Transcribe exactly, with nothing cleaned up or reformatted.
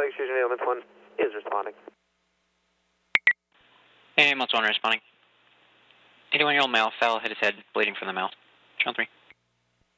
Fusion ambulance one is responding. Hey, ambulance one responding. eighty-one-year-old male fell, hit his head, bleeding from the mouth. Channel three.